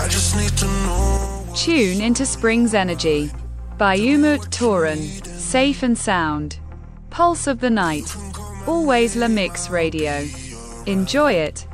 just need to know. Tune into Spring's Energy by Umut Toran. Safe and sound. Pulse of the night. Always La Mix Radio. Enjoy it.